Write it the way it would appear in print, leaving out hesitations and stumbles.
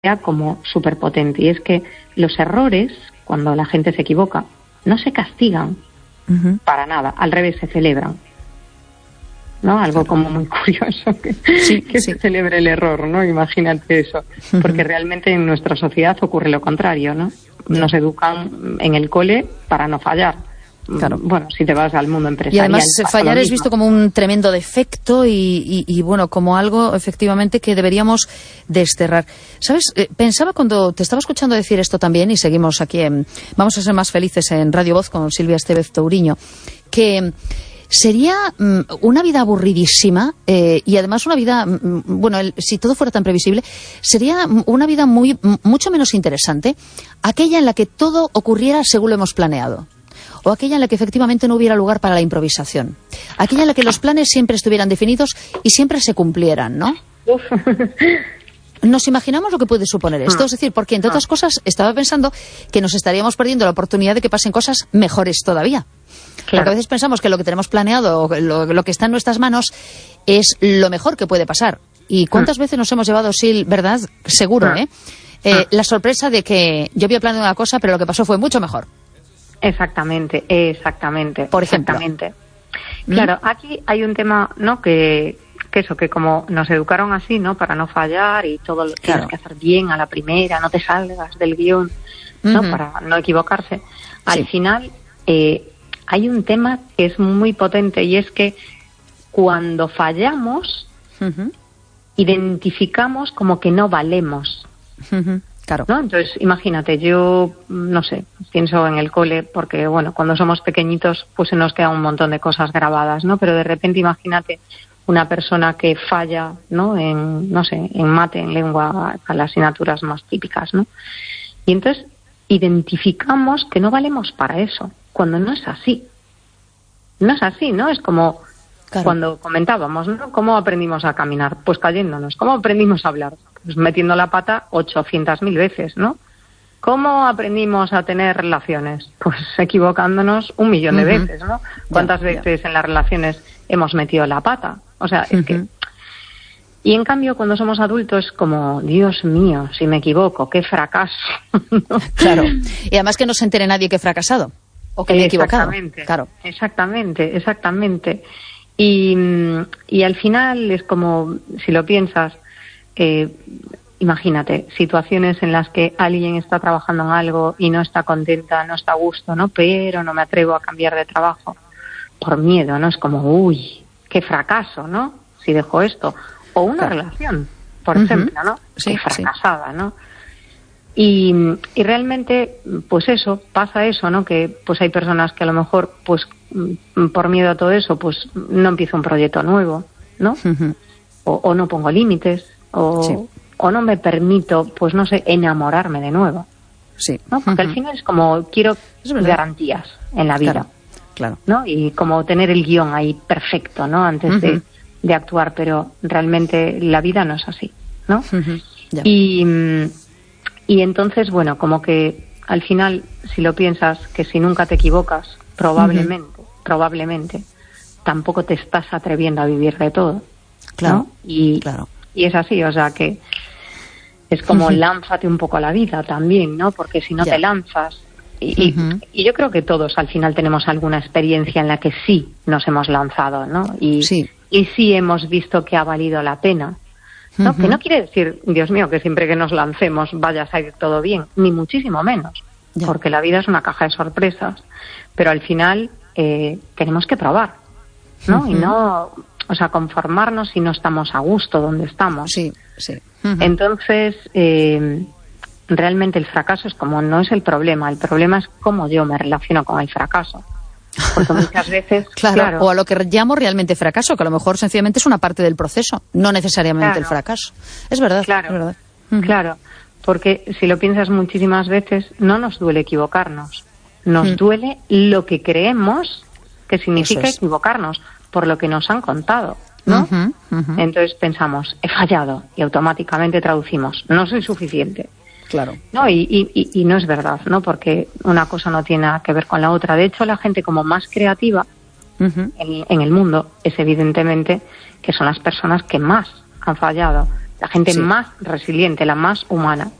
como súper potente, y es que los errores, cuando la gente se equivoca, no se castigan para nada, al revés, se celebran, ¿no? Algo como muy curioso que se celebre el error, ¿no? Imagínate eso, porque realmente en nuestra sociedad ocurre lo contrario, ¿no? Nos educan en el cole para no fallar. Claro. Bueno, si te vas al mundo empresarial. Y además fallar es visto como un tremendo defecto y bueno, como algo efectivamente que deberíamos desterrar. ¿Sabes? Pensaba cuando te estaba escuchando decir esto también, y seguimos aquí en Vamos a ser más felices en Radio Voz con Silvia Estevez Touriño, que sería una vida aburridísima y además una vida, bueno, si todo fuera tan previsible, sería una vida mucho menos interesante, aquella en la que todo ocurriera según lo hemos planeado. O aquella en la que efectivamente no hubiera lugar para la improvisación. Aquella en la que los planes siempre estuvieran definidos y siempre se cumplieran, ¿no? Nos imaginamos lo que puede suponer esto. Es decir, porque entre otras cosas estaba pensando que nos estaríamos perdiendo la oportunidad de que pasen cosas mejores todavía. Claro. Porque a veces pensamos que lo que tenemos planeado, lo que está en nuestras manos, es lo mejor que puede pasar. ¿Y cuántas veces nos hemos llevado, Sil, verdad? Seguro, la sorpresa de que yo había planeado una cosa, pero lo que pasó fue mucho mejor. Exactamente. Por ejemplo. Exactamente. Claro, aquí hay un tema, ¿no? Que como nos educaron así, ¿no? Para no fallar y todo lo tienes que hacer bien a la primera, no te salgas del guión, ¿no? Para no equivocarse. Al final, hay un tema que es muy potente, y es que cuando fallamos, identificamos como que no valemos. Claro. ¿No? Entonces, imagínate, yo, no sé, pienso en el cole, porque, bueno, cuando somos pequeñitos, pues se nos queda un montón de cosas grabadas, ¿no? Pero de repente, imagínate una persona que falla, ¿no? En mate, en lengua, a las asignaturas más típicas, ¿no? Y entonces identificamos que no valemos para eso, cuando no es así. No es así, ¿no? Es como cuando comentábamos, ¿no? ¿Cómo aprendimos a caminar? Pues cayéndonos. ¿Cómo aprendimos a hablar? Pues metiendo la pata 800.000 veces, ¿no? ¿Cómo aprendimos a tener relaciones? Pues equivocándonos 1.000.000 de veces, ¿no? ¿Cuántas veces en las relaciones hemos metido la pata? O sea, es que... Y en cambio, cuando somos adultos, es como, Dios mío, si me equivoco, qué fracaso. Claro. Y además que no se entere nadie que he fracasado o que me he equivocado. Claro. Exactamente. Y al final es como, si lo piensas, imagínate, situaciones en las que alguien está trabajando en algo y no está contenta, no está a gusto, ¿no? Pero no me atrevo a cambiar de trabajo por miedo, ¿no? Es como, uy, qué fracaso, ¿no? Si dejo esto. O una relación, por ejemplo, ¿no? Sí, fracasada, ¿no? Y realmente, pues pasa eso, ¿no? Que pues hay personas que a lo mejor, pues por miedo a todo eso, pues no empiezo un proyecto nuevo, ¿no? O no pongo límites, o no me permito, pues no sé, enamorarme de nuevo. Sí. ¿No? Porque al final es como quiero garantías en la vida. Claro. ¿No? Y como tener el guión ahí perfecto, ¿no? Antes de actuar, pero realmente la vida no es así, ¿no? Y entonces, bueno, como que al final, si lo piensas, que si nunca te equivocas, probablemente, tampoco te estás atreviendo a vivir de todo. Claro, ¿no? Y es así, o sea que es como lánzate un poco a la vida también, ¿no? Porque si no te lanzas, y yo creo que todos al final tenemos alguna experiencia en la que sí nos hemos lanzado, ¿no? Y sí hemos visto que ha valido la pena, ¿no? Que no quiere decir, Dios mío, que siempre que nos lancemos vaya a salir todo bien, ni muchísimo menos, porque la vida es una caja de sorpresas, pero al final tenemos que probar, ¿no? Y no, o sea, conformarnos si no estamos a gusto donde estamos. Entonces, realmente el fracaso es como, no es el problema es cómo yo me relaciono con el fracaso. Porque muchas veces... o a lo que llamo realmente fracaso, que a lo mejor sencillamente es una parte del proceso, no necesariamente el fracaso. Es verdad. Claro, porque si lo piensas muchísimas veces, no nos duele equivocarnos. Nos duele lo que creemos que significa equivocarnos, por lo que nos han contado, ¿no? Entonces pensamos, he fallado, y automáticamente traducimos, no soy suficiente. Claro. No, y no es verdad, ¿no? Porque una cosa no tiene nada que ver con la otra. De hecho, la gente como más creativa en el mundo es evidentemente que son las personas que más han fallado, la gente más resiliente, la más humana.